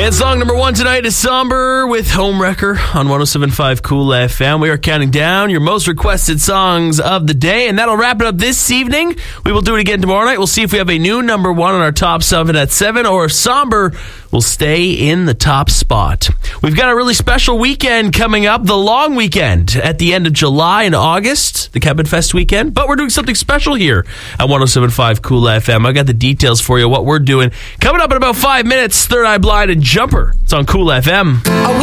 And song number 1 tonight is Somber with Homewrecker on 107.5 Cool FM. We are counting down your most requested songs of the day, and that'll wrap it up this evening. We will do it again tomorrow night. We'll see if we have a new number 1 on our top 7 at 7, or if Somber will stay in the top spot. We've got a really special weekend coming up, the long weekend at the end of July and August, the Cabin Fest weekend, but we're doing something special here at 107.5 Cool FM. I got the details for you, what we're doing. Coming up in about 5 minutes, Third Eye Blind and Jumper. It's on Cool FM.